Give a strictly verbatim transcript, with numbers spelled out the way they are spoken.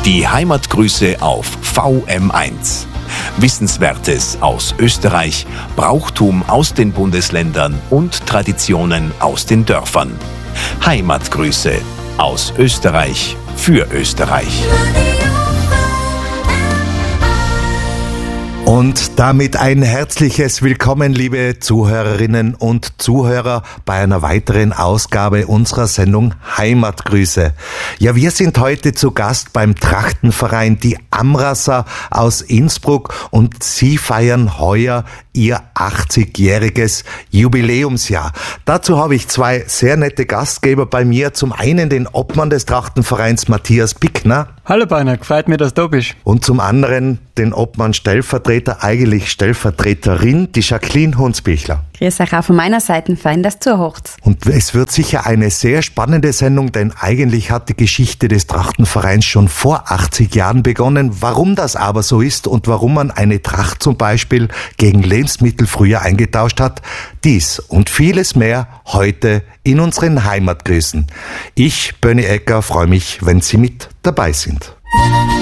Die Heimatgrüße auf V M eins. Wissenswertes aus Österreich, Brauchtum aus den Bundesländern und Traditionen aus den Dörfern. Heimatgrüße aus Österreich für Österreich. Und damit ein herzliches Willkommen, liebe Zuhörerinnen und Zuhörer, bei einer weiteren Ausgabe unserer Sendung Heimatgrüße. Ja, wir sind heute zu Gast beim Trachtenverein Die Amrasser aus Innsbruck und sie feiern heuer ihr achtzigjähriges Jubiläumsjahr. Dazu habe ich zwei sehr nette Gastgeber bei mir. Zum einen den Obmann des Trachtenvereins Matthias Bickner. Hallo Beinert, freut mich, dass du da bist. Und zum anderen den Obmann Stellvertreter, eigentlich Stellvertreterin, die Jacqueline Hunsbichler. Grüß euch auch von meiner Seite, fein, dass du hörst. Und es wird sicher eine sehr spannende Sendung, denn eigentlich hat die Geschichte des Trachtenvereins schon vor achtzig Jahren begonnen. Warum das aber so ist und warum man eine Tracht zum Beispiel gegen Lebensmittel früher eingetauscht hat, dies und vieles mehr heute in unseren Heimatgrüßen. Ich, Böni Ecker, freue mich, wenn Sie mit dabei sind.